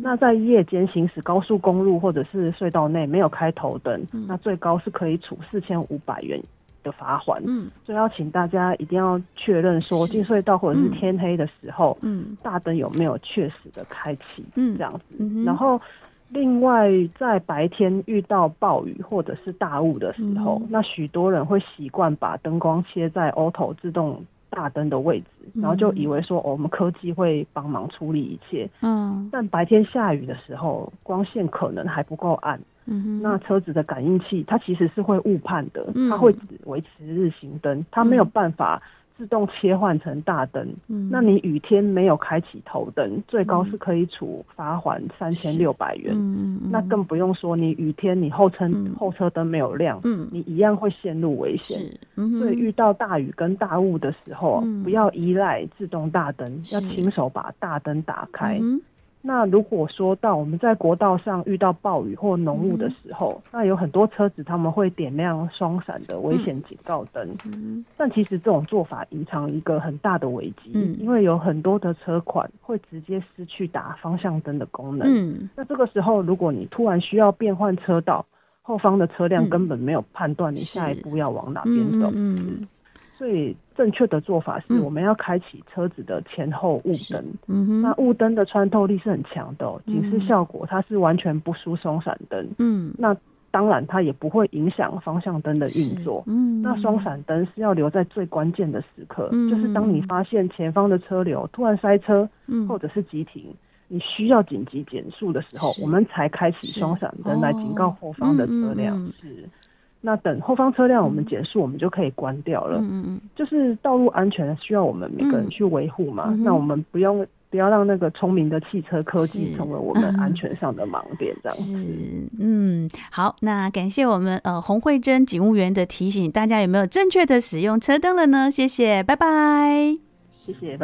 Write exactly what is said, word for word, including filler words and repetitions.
那在夜间行驶高速公路或者是隧道内没有开头灯，嗯、那最高是可以处四千五百元的罚锾。嗯，所以要请大家一定要确认说进隧道或者是天黑的时候，嗯，大灯有没有确实的开启，嗯，这样子。嗯、然后另外在白天遇到暴雨或者是大雾的时候，嗯、那许多人会习惯把灯光切在 auto 自动大灯的位置，然后就以为说、哦、我们科技会帮忙处理一切。嗯，但白天下雨的时候，光线可能还不够暗。嗯，那车子的感应器它其实是会误判的，嗯、它会只维持日行灯，它没有办法自动切换成大灯。嗯，那你雨天没有开启头灯，最高是可以处罚锾三千六百元。嗯嗯，那更不用说你雨天你后车、嗯、后车灯没有亮，嗯，你一样会陷入危险。嗯，所以遇到大雨跟大雾的时候，嗯、不要依赖自动大灯，要亲手把大灯打开。嗯，那如果说到我们在国道上遇到暴雨或浓雾的时候，嗯、那有很多车子他们会点亮双闪的危险警告灯。嗯，但其实这种做法隐藏一个很大的危机。嗯，因为有很多的车款会直接失去打方向灯的功能。嗯，那这个时候如果你突然需要变换车道，后方的车辆根本没有判断你下一步要往哪边走。嗯嗯，所以正确的做法是我们要开启车子的前后雾灯。嗯，那雾灯的穿透力是很强的哦，警示效果它是完全不输双闪灯。嗯，那当然它也不会影响方向灯的运作。嗯，那双闪灯是要留在最关键的时刻，嗯、就是当你发现前方的车流突然塞车，嗯、或者是急停，你需要紧急减速的时候，我们才开启双闪灯来警告后方的车辆。哦、是。那等后方车辆我们减速，我们就可以关掉了。嗯嗯，就是道路安全需要我们每个人去维护嘛。嗯、那我们不用不要让那个聪明的汽车科技成为我们安全上的盲点，这样子。 嗯，好，那感谢我们呃洪慧珍警务员的提醒，大家有没有正确的使用车灯了呢？谢谢，拜拜。 谢谢。